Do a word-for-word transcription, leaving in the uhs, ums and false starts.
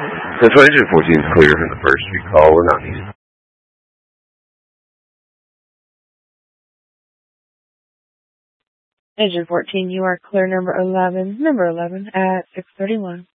Central Engine fourteen is clear for the first recall. We're not needed. Engine fourteen, you are clear number eleven, number eleven at six thirty-one.